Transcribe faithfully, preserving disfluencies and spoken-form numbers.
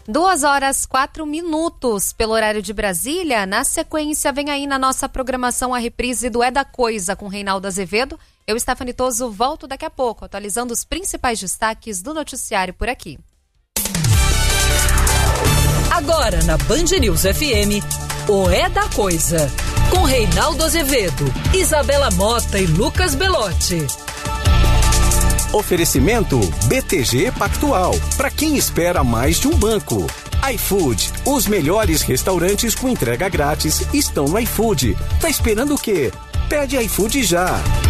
Duas horas, quatro minutos pelo horário de Brasília. Na sequência, vem aí na nossa programação a reprise do É da Coisa com Reinaldo Azevedo. Eu, Stephanie Toso, volto daqui a pouco, atualizando os principais destaques do noticiário por aqui. Agora na Band News F M, o É da Coisa, com Reinaldo Azevedo, Isabela Mota e Lucas Belotti. Oferecimento B T G Pactual, para quem espera mais de um banco. iFood, os melhores restaurantes com entrega grátis estão no iFood. Tá esperando o quê? Pede iFood já.